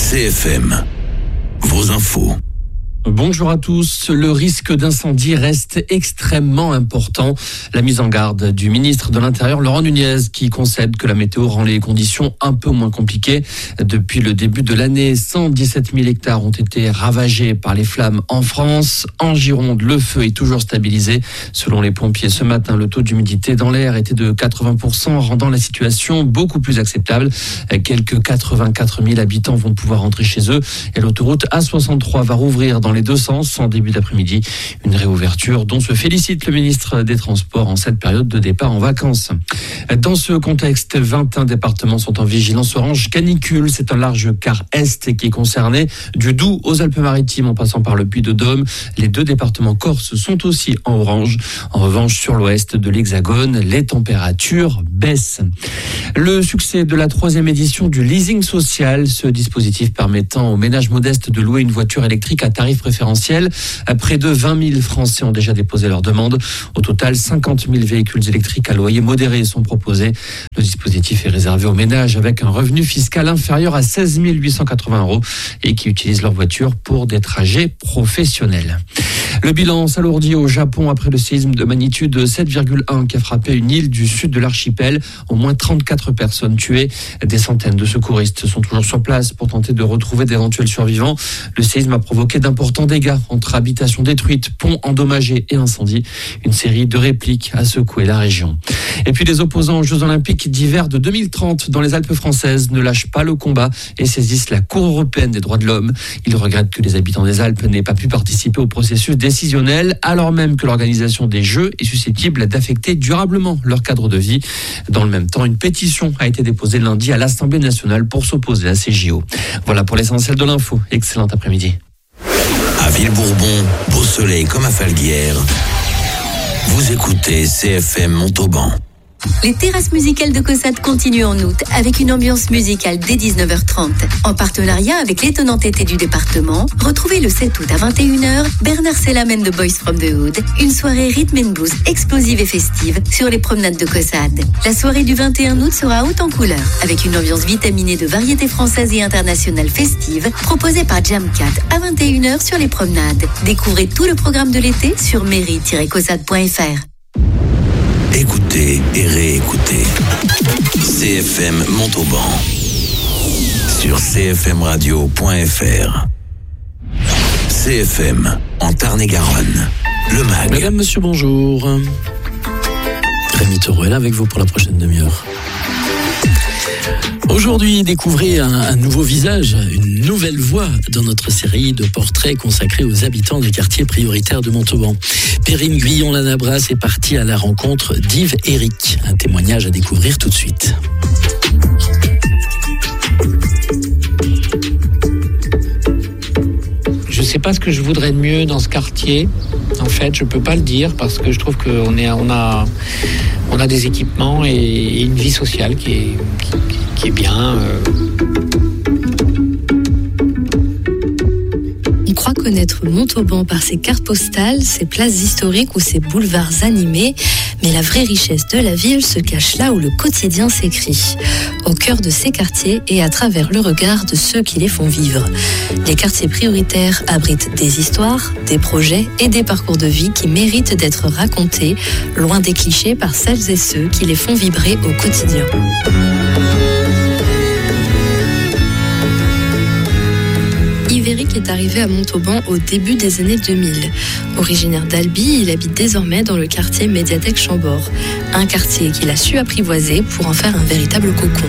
CFM, vos infos. Bonjour à tous. Le risque d'incendie reste extrêmement important. La mise en garde du ministre de l'Intérieur, Laurent Nunez, qui concède que la météo rend les conditions un peu moins compliquées. Depuis le début de l'année, 117 000 hectares ont été ravagés par les flammes en France. En Gironde, le feu est toujours stabilisé. Selon les pompiers, ce matin, le taux d'humidité dans l'air était de 80%, rendant la situation beaucoup plus acceptable. Quelques 84 000 habitants vont pouvoir rentrer chez eux et l'autoroute A63 va rouvrir dans les deux sens en début d'après-midi. Une réouverture dont se félicite le ministre des Transports en cette période de départ en vacances. Dans ce contexte, 21 départements sont en vigilance orange canicule. C'est un large quart est qui est concerné, du Doubs aux Alpes-Maritimes en passant par le Puy-de-Dôme. Les deux départements corses sont aussi en orange. En revanche, sur l'ouest de l'Hexagone, les températures baissent. Le succès de la 3e édition du leasing social, ce dispositif permettant aux ménages modestes de louer une voiture électrique à tarif préférentiel. Près de 20 000 Français ont déjà déposé leur demande. Au total, 50 000 véhicules électriques à loyer modéré sont proposés. Le dispositif est réservé aux ménages avec un revenu fiscal inférieur à 16 880 € et qui utilisent leur voiture pour des trajets professionnels. Le bilan s'alourdit au Japon après le séisme de magnitude 7,1 qui a frappé une île du sud de l'archipel. Au moins 34 personnes tuées. Des centaines de secouristes sont toujours sur place pour tenter de retrouver d'éventuels survivants. Le séisme a provoqué d'importants dégâts entre habitations détruites, ponts endommagés et incendies. Une série de répliques a secoué la région. Et puis les opposants aux Jeux Olympiques d'hiver de 2030 dans les Alpes françaises ne lâchent pas le combat et saisissent la Cour européenne des droits de l'homme. Ils regrettent que les habitants des Alpes n'aient pas pu participer au processus décisionnel, alors même que l'organisation des Jeux est susceptible d'affecter durablement leur cadre de vie. Dans le même temps, une pétition a été déposée lundi à l'Assemblée nationale pour s'opposer à ces JO. Voilà pour l'essentiel de l'info. Excellent après-midi. À Villebourbon, beau soleil comme à Falguière, vous écoutez CFM Montauban. Les terrasses musicales de Caussade continuent en août avec une ambiance musicale dès 19h30. En partenariat avec l'étonnant été du département, retrouvez le 7 août à 21h Bernard Sellam and the Boys from the Hood, une soirée rhythm and blues explosive et festive sur les promenades de Caussade. La soirée du 21 août sera haute en couleurs avec une ambiance vitaminée de variétés françaises et internationales festives proposée par Jamcat à 21h sur les promenades. Découvrez tout le programme de l'été sur mairie-caussade.fr. Écoutez et réécoutez CFM Montauban sur cfmradio.fr. CFM en Tarn-et-Garonne, le MAG. Mesdames, Monsieur, bonjour. Rémi Taureau est là avec vous pour la prochaine demi-heure. Aujourd'hui, découvrez un nouveau visage, une nouvelle voix dans notre série de portraits consacrés aux habitants des quartiers prioritaires de Montauban. Perrine Guyon-Lanabras est partie à la rencontre d'Yves Eric. Un témoignage à découvrir tout de suite. Je ne sais pas ce que je voudrais de mieux dans ce quartier. En fait, je ne peux pas le dire parce que je trouve qu'on a des équipements et une vie sociale qui est bien. On croit connaître Montauban par ses cartes postales, ses places historiques ou ses boulevards animés, mais la vraie richesse de la ville se cache là où le quotidien s'écrit, au cœur de ces quartiers et à travers le regard de ceux qui les font vivre. Les quartiers prioritaires abritent des histoires, des projets et des parcours de vie qui méritent d'être racontés, loin des clichés par celles et ceux qui les font vibrer au quotidien. Yves Eric est arrivé à Montauban au début des années 2000. Originaire d'Albi, il habite désormais dans le quartier Médiathèque Chambord, un quartier qu'il a su apprivoiser pour en faire un véritable cocon.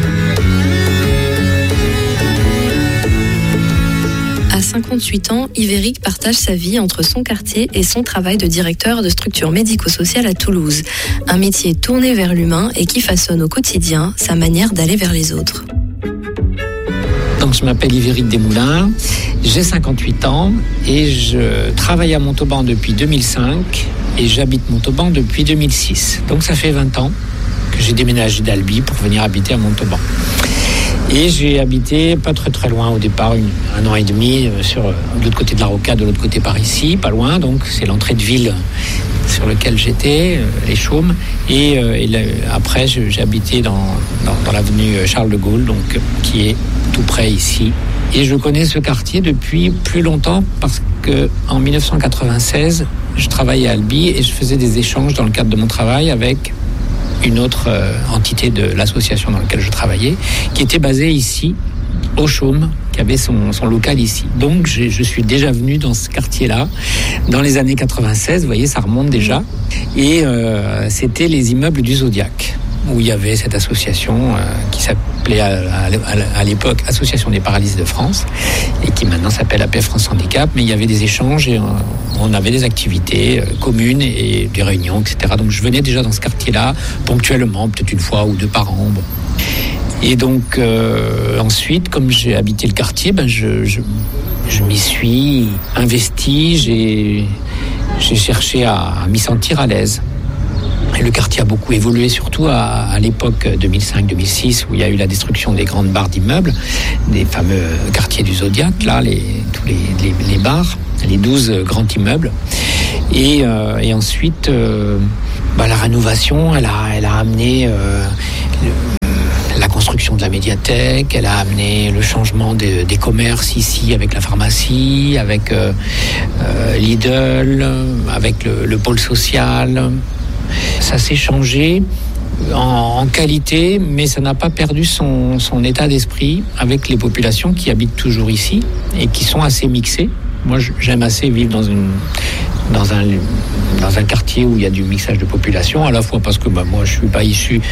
À 58 ans, Yves Eric partage sa vie entre son quartier et son travail de directeur de structure médico-sociale à Toulouse. Un métier tourné vers l'humain et qui façonne au quotidien sa manière d'aller vers les autres. Donc je m'appelle Yves Eric Desmoulins, j'ai 58 ans et je travaille à Montauban depuis 2005 et j'habite Montauban depuis 2006. Donc ça fait 20 ans que j'ai déménagé d'Albi pour venir habiter à Montauban. Et j'ai habité pas très loin au départ, un an et demi, sur de l'autre côté de la Rocade, de l'autre côté par ici, pas loin. Donc c'est l'entrée de ville sur lequel j'étais, les Chaumes. Et après, j'ai habité dans l'avenue Charles de Gaulle, donc, qui est tout près ici, Et je connais ce quartier depuis plus longtemps parce qu'en 1996, je travaillais à Albi et je faisais des échanges dans le cadre de mon travail avec une autre entité de l'association dans laquelle je travaillais, qui était basée ici, au Chaume, qui avait son local ici. Donc je suis déjà venu dans ce quartier-là, dans les années 96, vous voyez, ça remonte déjà. Et c'était les immeubles du Zodiac, où il y avait cette association qui s'appelait à l'époque Association des paralysés de France, et qui maintenant s'appelle AP France Handicap, mais il y avait des échanges et on avait des activités communes et des réunions, etc. Donc je venais déjà dans ce quartier-là, ponctuellement, peut-être une fois ou deux par an. Bon. Et donc ensuite, comme j'ai habité le quartier, je m'y suis investi, j'ai cherché à m'y sentir à l'aise. Et le quartier a beaucoup évolué, surtout à l'époque 2005-2006, où il y a eu la destruction des grandes barres d'immeubles, des fameux quartiers du Zodiac, là, tous les bars, les 12 grands immeubles. Et ensuite, la rénovation, elle a amené la construction de la médiathèque, elle a amené le changement des commerces ici avec la pharmacie, avec Lidl, avec le pôle social. Ça s'est changé en qualité, mais ça n'a pas perdu son état d'esprit avec les populations qui habitent toujours ici et qui sont assez mixées. Moi, j'aime assez vivre dans un quartier où il y a du mixage de population, à la fois parce que moi je suis pas issu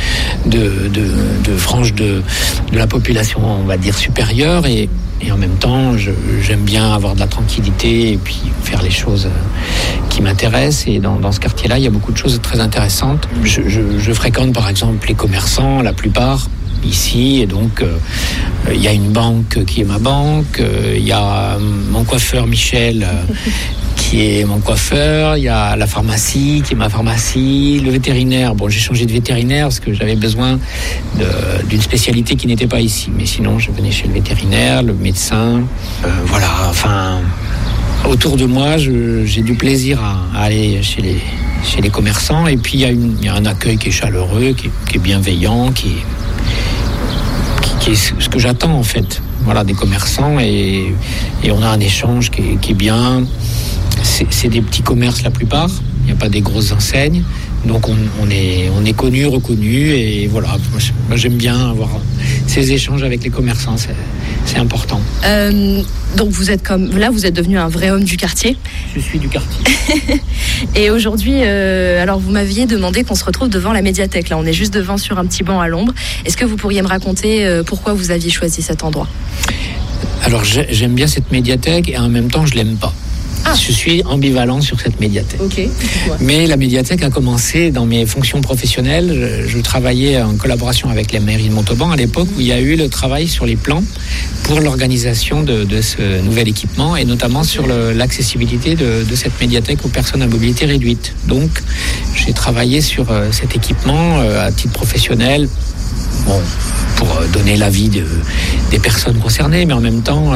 de franges de la population, on va dire, supérieure, et en même temps j'aime bien avoir de la tranquillité et puis faire les choses qui m'intéressent. Et dans ce quartier-là, il y a beaucoup de choses très intéressantes. Je fréquente par exemple les commerçants, la plupart ici, et donc il y a une banque qui est ma banque, il y a mon coiffeur Michel qui est mon coiffeur, il y a la pharmacie qui est ma pharmacie, le vétérinaire. Bon, j'ai changé de vétérinaire parce que j'avais besoin d'une spécialité qui n'était pas ici, mais sinon je venais chez le vétérinaire, le médecin, voilà, enfin autour de moi j'ai du plaisir à aller chez les commerçants. Et puis il y a un accueil qui est chaleureux, qui est bienveillant, qui est ce que j'attends en fait, voilà, des commerçants, et on a un échange qui est bien. C'est des petits commerces la plupart, il n'y a pas des grosses enseignes, donc on est connu, reconnu, et voilà, moi j'aime bien avoir ces échanges avec les commerçants, c'est important. Donc vous êtes devenu un vrai homme du quartier. Je suis du quartier. Et aujourd'hui, alors vous m'aviez demandé qu'on se retrouve devant la médiathèque, là on est juste devant sur un petit banc à l'ombre. Est-ce que vous pourriez me raconter pourquoi vous aviez choisi cet endroit ? Alors j'aime bien cette médiathèque et en même temps je l'aime pas. Je suis ambivalent sur cette médiathèque. Okay. Mais la médiathèque a commencé dans mes fonctions professionnelles. Je travaillais en collaboration avec la mairie de Montauban à l'époque où il y a eu le travail sur les plans pour l'organisation de ce nouvel équipement, et notamment sur l'accessibilité de cette médiathèque aux personnes à mobilité réduite. Donc j'ai travaillé sur cet équipement à titre professionnel. Bon, pour donner l'avis des personnes concernées, mais en même temps,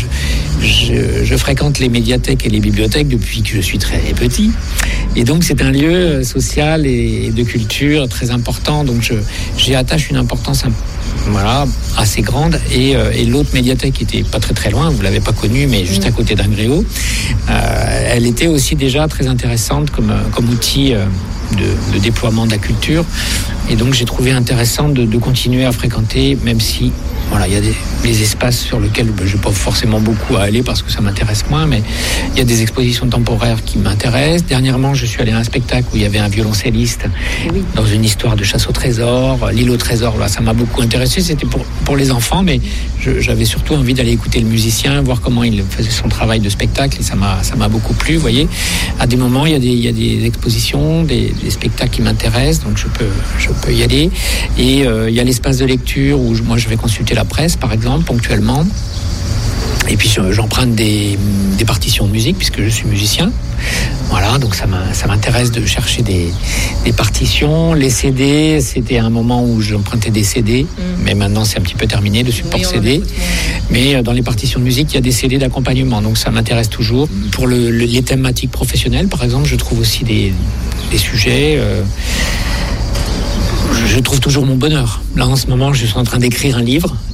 je fréquente les médiathèques et les bibliothèques depuis que je suis très petit, et donc c'est un lieu social et de culture très important, donc j'y attache une importance assez grande. Et l'autre médiathèque qui était pas très très loin, vous l'avez pas connue, mais juste à côté d'Ingréau, elle était aussi déjà très intéressante comme outil de déploiement de la culture, et donc j'ai trouvé intéressant de continuer à fréquenter, même si voilà, il y a des espaces sur lesquels je n'ai pas forcément beaucoup à aller parce que ça m'intéresse moins, mais il y a des expositions temporaires qui m'intéressent. Dernièrement, je suis allé à un spectacle où il y avait un violoncelliste dans une histoire de chasse au trésor, l'île au trésor. Là, ça m'a beaucoup intéressé. C'était pour les enfants, mais j'avais surtout envie d'aller écouter le musicien, voir comment il faisait son travail de spectacle, et ça m'a beaucoup plu. Vous voyez, à des moments, il y a des expositions, des spectacles qui m'intéressent, donc je peux y aller. Et il y a l'espace de lecture où moi je vais consulter la presse, par exemple, ponctuellement. Et puis j'emprunte des partitions de musique puisque je suis musicien. Voilà, donc ça m'intéresse de chercher des partitions. Les CD, c'était un moment où j'empruntais des CD, mais maintenant c'est un petit peu terminé, le support CD. Mais dans les partitions de musique, il y a des CD d'accompagnement, donc ça m'intéresse toujours. Pour les thématiques professionnelles, par exemple, je trouve aussi des sujets... je trouve toujours mon bonheur. Là, en ce moment, je suis en train d'écrire un livre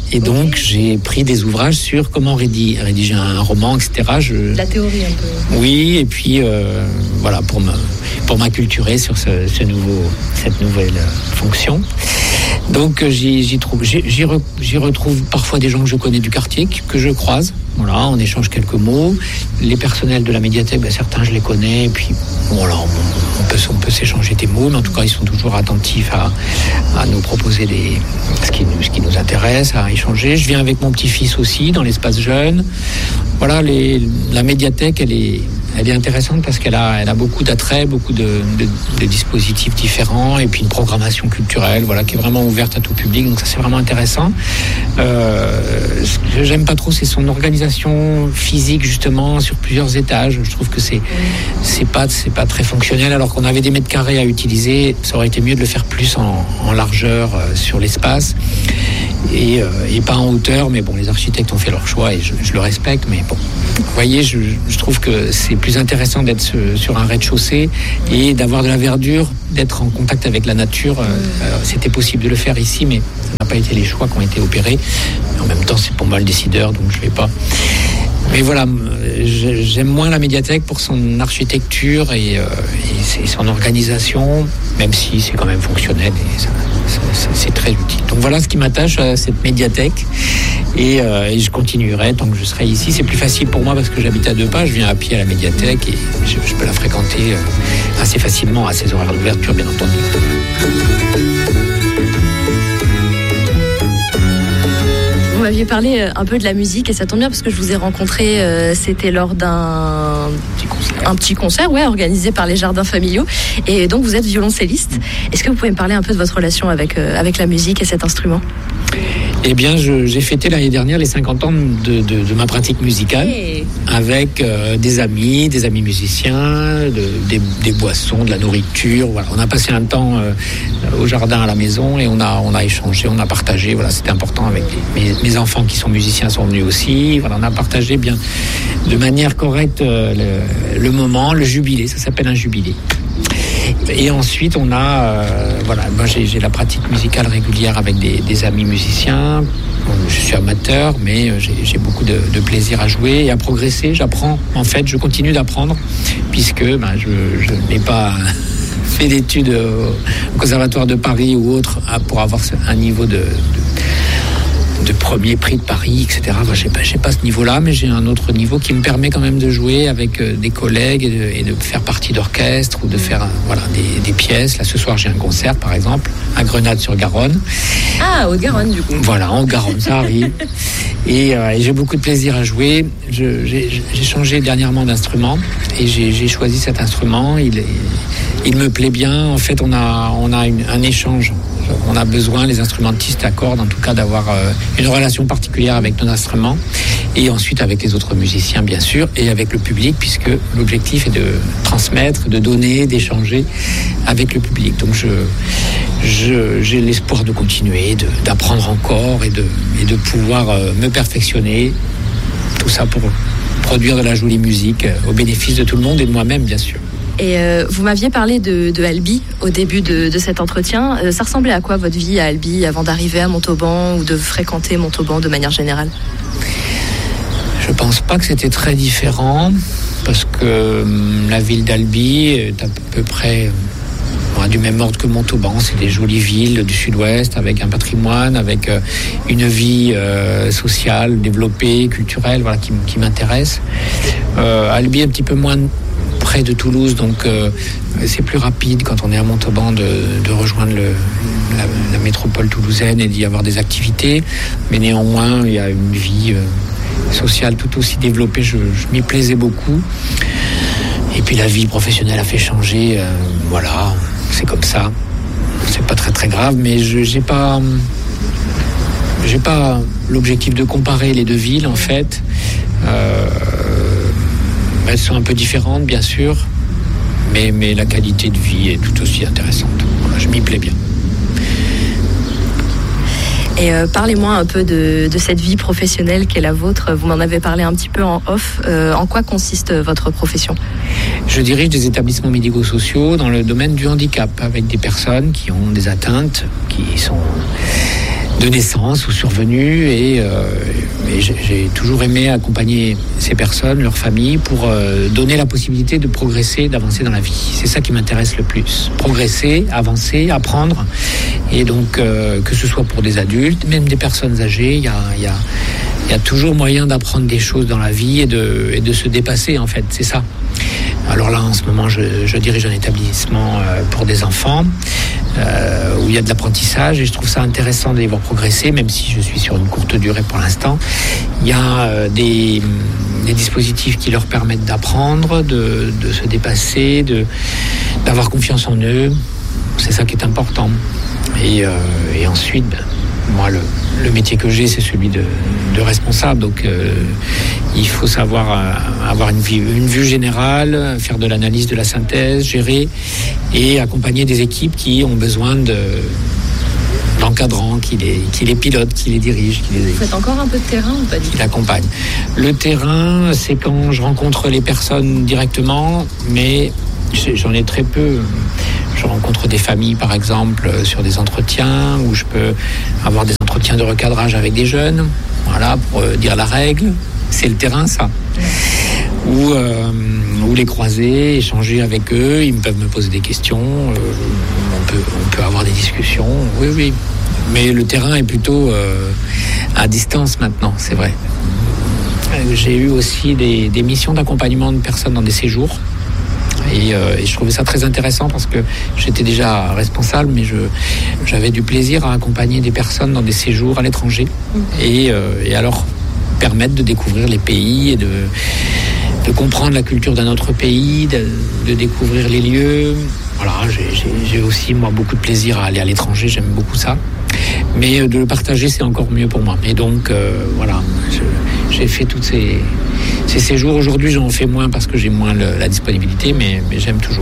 Et donc, j'ai pris des ouvrages sur comment rédiger un roman, etc. La théorie un peu. Oui, et puis voilà, pour m'acculturer sur cette nouvelle fonction. Donc, j'y retrouve parfois des gens que je connais du quartier, que je croise. Voilà, on échange quelques mots. Les personnels de la médiathèque, certains je les connais, et puis voilà, on peut s'échanger des mots, mais en tout cas ils sont toujours attentifs à nous proposer ce qui nous intéresse, à échanger. Je viens avec mon petit-fils aussi dans l'espace jeune. Voilà, la médiathèque, elle est intéressante parce qu'elle a beaucoup d'attraits, beaucoup de dispositifs différents, et puis une programmation culturelle, voilà, qui est vraiment ouverte à tout public. Donc ça, c'est vraiment intéressant. Ce que j'aime pas trop, c'est son organisation physique, justement, sur plusieurs étages. Je trouve que c'est pas très fonctionnel, alors qu'on avait des mètres carrés à utiliser. Ça aurait été mieux de le faire plus en largeur sur l'espace et pas en hauteur. Mais bon, les architectes ont fait leur choix et je le respecte. Mais bon, vous voyez, je trouve que c'est plus intéressant d'être sur un rez-de-chaussée et d'avoir de la verdure, d'être en contact avec la nature. C'était possible de le faire ici, mais ça n'a pas été les choix qui ont été opérés. En même temps, c'est pour moi le décideur, donc je ne vais pas. Mais voilà, j'aime moins la médiathèque pour son architecture et son organisation, même si c'est quand même fonctionnel et c'est très utile. Donc voilà ce qui m'attache à cette médiathèque et je continuerai tant que je serai ici. C'est plus facile pour moi parce que j'habite à 2 pas, je viens à pied à la médiathèque et je peux la fréquenter assez facilement à ses horaires d'ouverture, bien entendu. Vous m'aviez parlé un peu de la musique et ça tombe bien parce que je vous ai rencontré, c'était lors d'un petit concert organisé par les Jardins Familiaux, et donc vous êtes violoncelliste. Est-ce que vous pouvez me parler un peu de votre relation avec la musique et cet instrument ? Eh bien, j'ai fêté l'année dernière les 50 ans de ma pratique musicale avec des amis musiciens, des boissons, de la nourriture. Voilà, on a passé un temps au jardin à la maison et on a échangé, on a partagé. Voilà, c'était important avec mes enfants qui sont musiciens sont venus aussi. Voilà, on a partagé bien de manière correcte le moment, le jubilé. Ça s'appelle un jubilé. Et ensuite, on a, moi j'ai la pratique musicale régulière avec des amis musiciens. Je suis amateur, mais j'ai beaucoup de plaisir à jouer et à progresser. J'apprends, en fait, je continue d'apprendre, puisque je n'ai pas fait d'études au Conservatoire de Paris ou autre pour avoir un niveau de premier prix de Paris, etc. J'ai pas ce niveau-là, mais j'ai un autre niveau qui me permet quand même de jouer avec des collègues et de faire partie d'orchestre ou de faire des pièces. Là, ce soir, j'ai un concert, par exemple, à Grenade-sur-Garonne. Ah, Haute-Garonne, du coup. Voilà, en Garonne, ça arrive. Et j'ai beaucoup de plaisir à jouer. J'ai changé dernièrement d'instrument et j'ai choisi cet instrument. Il me plaît bien. En fait, on a un échange. On a besoin, les instrumentistes à cordes, en tout cas, d'avoir une relation particulière avec nos instruments et ensuite avec les autres musiciens, bien sûr, et avec le public, puisque l'objectif est de transmettre, de donner, d'échanger avec le public. Donc, j'ai l'espoir de continuer, d'apprendre encore et de pouvoir me perfectionner. Tout ça pour produire de la jolie musique au bénéfice de tout le monde et de moi-même, bien sûr. Et vous m'aviez parlé de Albi au début de cet entretien. Ça ressemblait à quoi votre vie à Albi avant d'arriver à Montauban ou de fréquenter Montauban de manière générale ? Je pense pas que c'était très différent parce que la ville d'Albi est à peu près du même ordre que Montauban. C'est des jolies villes du sud-ouest avec un patrimoine, avec une vie sociale, développée, culturelle, qui m'intéresse. Albi est un petit peu moins près de Toulouse, donc c'est plus rapide quand on est à Montauban de rejoindre la métropole toulousaine et d'y avoir des activités, mais néanmoins il y a une vie sociale tout aussi développée. Je m'y plaisais beaucoup et puis la vie professionnelle a fait changer, c'est comme ça, c'est pas très très grave, mais j'ai pas l'objectif de comparer les deux villes en fait. Elles sont un peu différentes, bien sûr, mais la qualité de vie est tout aussi intéressante. Voilà, je m'y plais bien. Et parlez-moi un peu de cette vie professionnelle qu'est la vôtre. Vous m'en avez parlé un petit peu en off. En quoi consiste votre profession ? Je dirige des établissements médico-sociaux dans le domaine du handicap, avec des personnes qui ont des atteintes, qui sont naissance ou survenue, et j'ai toujours aimé accompagner ces personnes, leurs familles, pour donner la possibilité de progresser, d'avancer dans la vie. C'est ça qui m'intéresse le plus. Progresser, avancer, apprendre. Et donc, que ce soit pour des adultes, même des personnes âgées, il y a toujours moyen d'apprendre des choses dans la vie et de se dépasser, en fait. C'est ça. Alors là, en ce moment, je dirige un établissement pour des enfants où il y a de l'apprentissage, et je trouve ça intéressant de les voir progresser, même si je suis sur une courte durée pour l'instant. Il y a des dispositifs qui leur permettent d'apprendre, de se dépasser, d'avoir confiance en eux. C'est ça qui est important. Et ensuite, moi, le métier que j'ai, c'est celui de responsable. Donc, il faut savoir avoir une vue générale, faire de l'analyse, de la synthèse, gérer et accompagner des équipes qui ont besoin d'encadrants, qui les pilotent, qui les dirigent. Vous faites encore un peu de terrain ou pas du tout ? Qui l'accompagnent. Le terrain, c'est quand je rencontre les personnes directement, mais j'en ai très peu. Je rencontre des familles, par exemple, sur des entretiens, où je peux avoir des entretiens de recadrage avec des jeunes, voilà, pour dire la règle. C'est le terrain, ça. Ou les croiser, échanger avec eux, ils peuvent me poser des questions, on peut avoir des discussions, oui. Mais le terrain est plutôt à distance maintenant, c'est vrai. J'ai eu aussi des missions d'accompagnement de personnes dans des séjours. Et je trouvais ça très intéressant parce que j'étais déjà responsable, mais j'avais du plaisir à accompagner des personnes dans des séjours à l'étranger et alors permettre de découvrir les pays et de comprendre la culture d'un autre pays, de découvrir les lieux. Voilà, j'ai aussi moi beaucoup de plaisir à aller à l'étranger, j'aime beaucoup ça. Mais de le partager, c'est encore mieux pour moi. Et donc voilà, j'ai fait toutes ces séjours. Aujourd'hui, j'en fais moins parce que j'ai moins la disponibilité, mais j'aime toujours.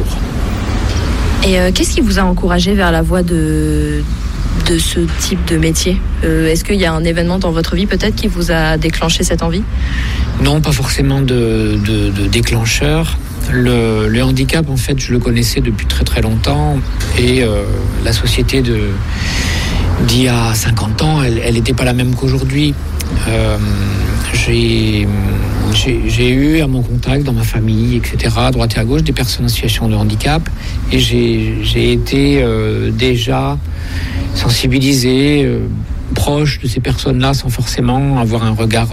Et qu'est-ce qui vous a encouragé vers la voie de ce type de métier ? Est-ce qu'il y a un événement dans votre vie peut-être qui vous a déclenché cette envie ? Non, pas forcément de déclencheur. Le handicap, en fait, je le connaissais depuis très très longtemps, et la société d'il y a 50 ans, elle n'était pas la même qu'aujourd'hui. J'ai eu à mon contact, dans ma famille, etc., à droite et à gauche, des personnes en situation de handicap, et j'ai été déjà sensibilisé, proche de ces personnes-là, sans forcément avoir un regard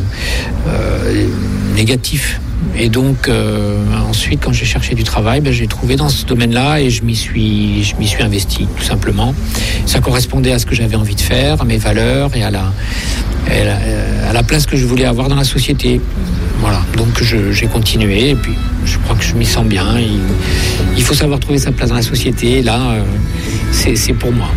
négatif. Et donc ensuite, quand j'ai cherché du travail, j'ai trouvé dans ce domaine-là, et je m'y suis investi, tout simplement. Ça correspondait à ce que j'avais envie de faire, à mes valeurs et à la place que je voulais avoir dans la société. Voilà, donc j'ai continué, et puis je crois que je m'y sens bien. Il faut savoir trouver sa place dans la société, et là, c'est pour moi.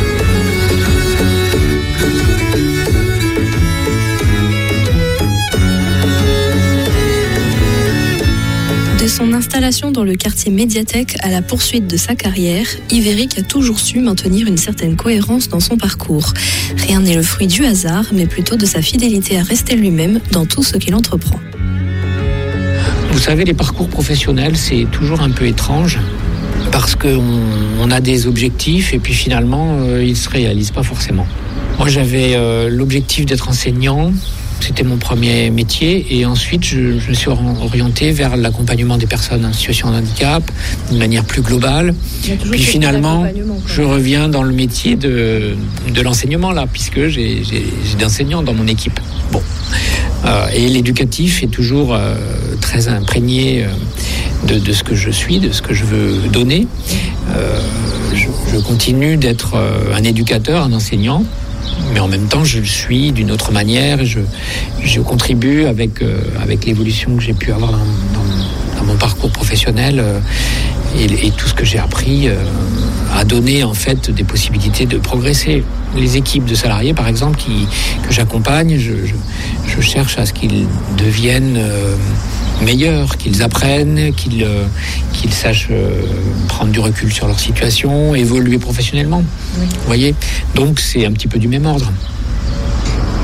De son installation dans le quartier Médiathèque à la poursuite de sa carrière, Yves-Éric a toujours su maintenir une certaine cohérence dans son parcours. Rien n'est le fruit du hasard, mais plutôt de sa fidélité à rester lui-même dans tout ce qu'il entreprend. Vous savez, les parcours professionnels, c'est toujours un peu étrange, parce qu'on a des objectifs, et puis finalement, ils ne se réalisent pas forcément. Moi, j'avais l'objectif d'être enseignant. C'était mon premier métier, et ensuite je me suis orienté vers l'accompagnement des personnes en situation de handicap d'une manière plus globale. Puis finalement, je reviens dans le métier de l'enseignement là, puisque j'ai d'enseignants dans mon équipe. Bon, et l'éducatif est toujours très imprégné de ce que je suis, de ce que je veux donner. Je continue d'être un éducateur, un enseignant. Mais en même temps, je le suis d'une autre manière, et je contribue avec l'évolution que j'ai pu avoir dans mon parcours professionnel, et tout ce que j'ai appris a donné en fait des possibilités de progresser. Les équipes de salariés, par exemple, que j'accompagne, je cherche à ce qu'ils deviennent meilleurs, qu'ils apprennent, qu'ils sachent prendre du recul sur leur situation, évoluer professionnellement. Oui. Vous voyez ? Donc c'est un petit peu du même ordre.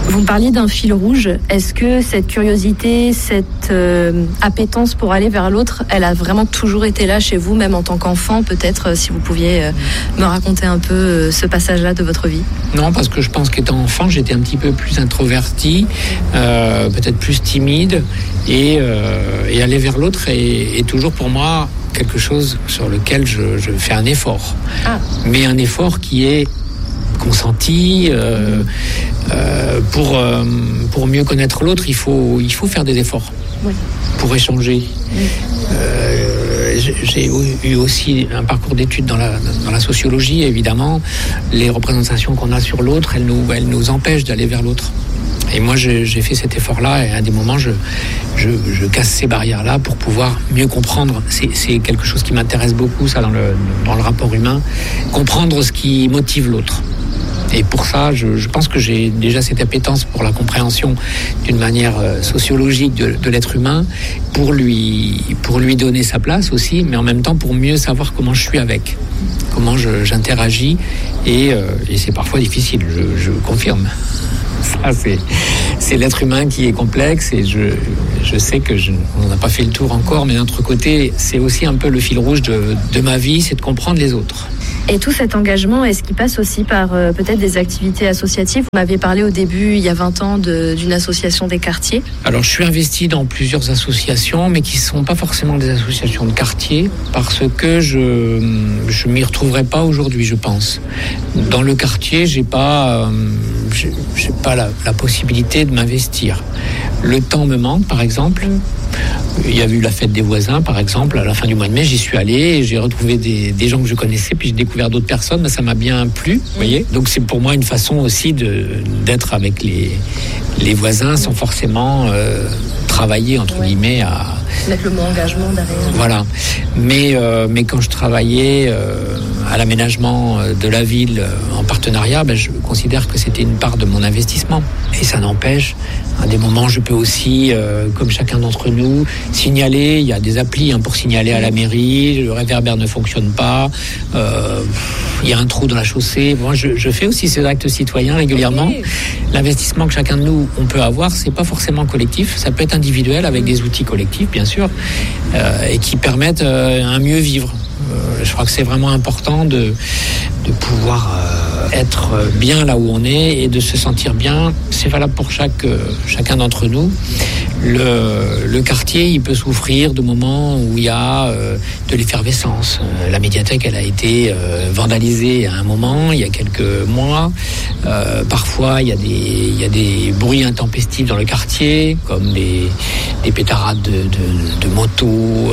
Vous me parliez d'un fil rouge. Est-ce que cette curiosité, cette appétence pour aller vers l'autre, elle a vraiment toujours été là chez vous, même en tant qu'enfant? Peut-être si vous pouviez me raconter un peu ce passage-là de votre vie. Non, parce que je pense qu'étant enfant, j'étais un petit peu plus introverti, peut-être plus timide, et aller vers l'autre est toujours pour moi quelque chose sur lequel je fais un effort. Mais un effort qui est consenti. Pour mieux connaître l'autre, il faut faire des efforts pour échanger. J'ai eu aussi un parcours d'études dans la sociologie. Évidemment, les représentations qu'on a sur l'autre, elles nous empêchent d'aller vers l'autre. Et moi, j'ai fait cet effort-là, et à des moments, je casse ces barrières-là pour pouvoir mieux comprendre. C'est quelque chose qui m'intéresse beaucoup, ça, dans le rapport humain. Comprendre ce qui motive l'autre. Et pour ça, je pense que j'ai déjà cette appétence pour la compréhension d'une manière sociologique de l'être humain, pour lui donner sa place aussi, mais en même temps pour mieux savoir comment je suis avec, comment j'interagis, et c'est parfois difficile, je confirme. Ça, c'est l'être humain qui est complexe, et je sais que on n'a pas fait le tour encore, mais d'un autre côté, c'est aussi un peu le fil rouge de ma vie, c'est de comprendre les autres. Et tout cet engagement, est-ce qu'il passe aussi par peut-être des activités associatives? Vous m'avez parlé au début, il y a 20 ans, d'une association des quartiers. Alors, je suis investi dans plusieurs associations, mais qui ne sont pas forcément des associations de quartier, parce que je ne m'y retrouverai pas aujourd'hui, je pense. Dans le quartier, j'ai pas la possibilité de m'investir. Le temps me manque, par exemple. Il y a eu la fête des voisins, par exemple, à la fin du mois de mai, j'y suis allé et j'ai retrouvé des gens que je connaissais, puis j'ai découvert d'autres personnes, ça m'a bien plu, vous voyez. Donc c'est pour moi une façon aussi d'être avec les voisins sans forcément travailler, entre guillemets, à mettre le mot engagement derrière. Voilà. Mais quand je travaillais à l'aménagement de la ville en partenariat, je considère que c'était une part de mon investissement. Et ça n'empêche, à des moments, je peux aussi, comme chacun d'entre nous, signaler. Il y a des applis pour signaler à la mairie. Le réverbère ne fonctionne pas. Il y a un trou dans la chaussée. Moi, je fais aussi ces actes citoyens régulièrement. Okay. L'investissement que chacun de nous on peut avoir, c'est pas forcément collectif. Ça peut être individuel avec des outils collectifs, bien sûr, et qui permettent un mieux vivre. Je crois que c'est vraiment important de pouvoir être bien là où on est et de se sentir bien. C'est valable pour chacun d'entre nous. Le quartier, il peut souffrir de moments où il y a de l'effervescence. La médiathèque, elle a été vandalisée à un moment, il y a quelques mois. Parfois, il y a des bruits intempestifs dans le quartier, comme des pétarades de motos,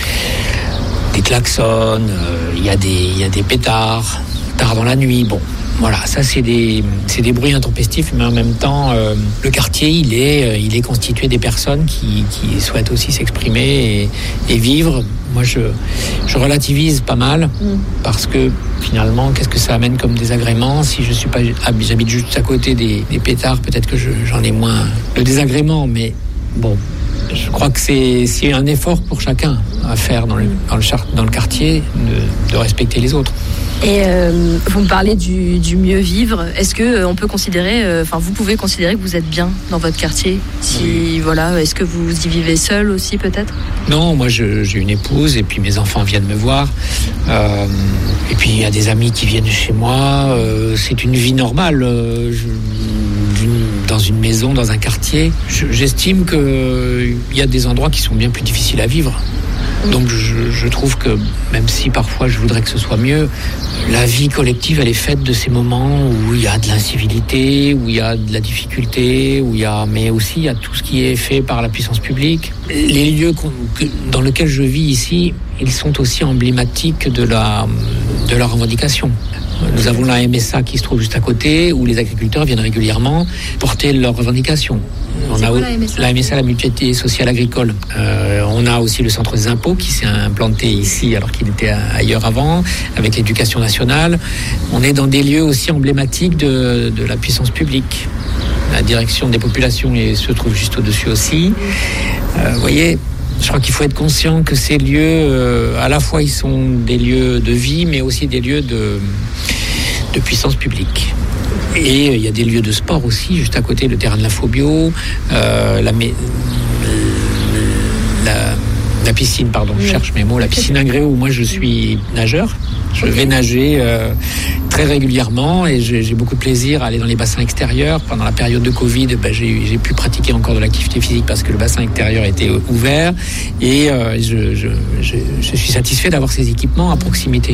des klaxons, il y a des pétards, tard dans la nuit. Bon, voilà, ça c'est des bruits intempestifs, mais en même temps, le quartier, il est constitué des personnes qui souhaitent aussi s'exprimer et vivre. Moi, je relativise pas mal, parce que finalement, qu'est-ce que ça amène comme désagrément? Si j'habite juste à côté des pétards, peut-être que j'en ai moins de désagrément, mais bon. Je crois que c'est un effort pour chacun à faire dans le quartier de respecter les autres. Et vous me parlez du mieux vivre. Est-ce que on peut considérer, vous pouvez considérer que vous êtes bien dans votre quartier? Est-ce que vous y vivez seul aussi peut-être? Non, moi j'ai une épouse et puis mes enfants viennent me voir. Et puis il y a des amis qui viennent chez moi. C'est une vie normale. Dans une maison, dans un quartier. J'estime qu'il y a des endroits qui sont bien plus difficiles à vivre. Donc je trouve que, même si parfois je voudrais que ce soit mieux, la vie collective, elle est faite de ces moments où il y a de l'incivilité, où il y a de la difficulté, mais aussi il y a tout ce qui est fait par la puissance publique. Les lieux dans lesquels je vis ici, ils sont aussi emblématiques de la revendication. Nous avons la MSA qui se trouve juste à côté, où les agriculteurs viennent régulièrement porter leurs revendications. On a la MSA, la Mutualité Sociale Agricole. On a aussi le Centre des Impôts qui s'est implanté ici alors qu'il était ailleurs avant, avec l'Éducation nationale. On est dans des lieux aussi emblématiques de la puissance publique. La direction des populations se trouve juste au-dessus aussi. Vous voyez, je crois qu'il faut être conscient que ces lieux, à la fois, ils sont des lieux de vie, mais aussi des lieux de puissance publique. Et il y a des lieux de sport aussi, juste à côté, le terrain de la Phobio, la piscine, pardon, je cherche mes mots, la piscine Ingréo où moi je suis nageur. Je vais nager très régulièrement et j'ai beaucoup de plaisir à aller dans les bassins extérieurs. Pendant la période de Covid, j'ai pu pratiquer encore de l'activité physique parce que le bassin extérieur était ouvert et je suis satisfait d'avoir ces équipements à proximité.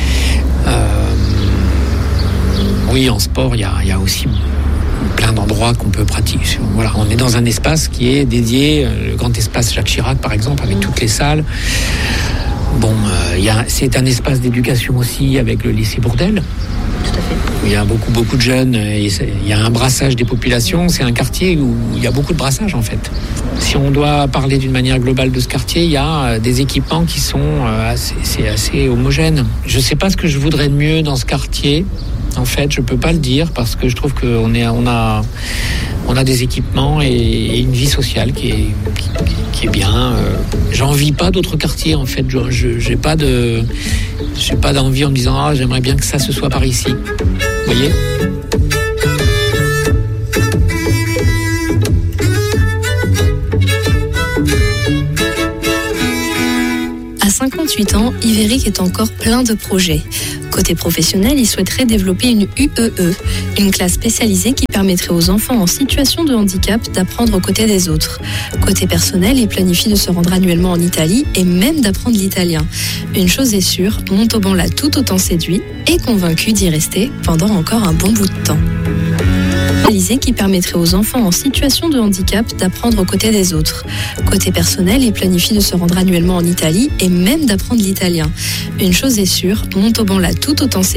Oui, en sport, il y a aussi plein d'endroits qu'on peut pratiquer. Voilà, on est dans un espace qui est dédié, le grand espace Jacques Chirac par exemple, avec toutes les salles. Bon, c'est un espace d'éducation aussi avec le lycée Bourdelle. Tout à fait. Il y a beaucoup de jeunes, et il y a un brassage des populations. C'est un quartier où il y a beaucoup de brassage en fait. Si on doit parler d'une manière globale de ce quartier, il y a des équipements qui sont assez homogènes. Je ne sais pas ce que je voudrais de mieux dans ce quartier. En fait, je peux pas le dire parce que je trouve qu'on a des équipements et une vie sociale qui est bien. J'envie pas d'autres quartiers en fait. J'ai pas d'envie en me disant j'aimerais bien que ça se soit par ici. Vous voyez ? À 58 ans, Yves-Éric est encore plein de projets. Côté professionnel, il souhaiterait développer une UEE, une classe spécialisée qui permettrait aux enfants en situation de handicap d'apprendre aux côtés des autres. Côté personnel, il planifie de se rendre annuellement en Italie et même d'apprendre l'italien. Une chose est sûre, Montauban l'a tout autant séduit et convaincu d'y rester pendant encore un bon bout de temps. Qui permettrait aux enfants en situation de handicap d'apprendre aux côtés des autres. Côté personnel, il planifie de se rendre annuellement en Italie et même d'apprendre l'italien. Une chose est sûre, Montauban l'a tout autant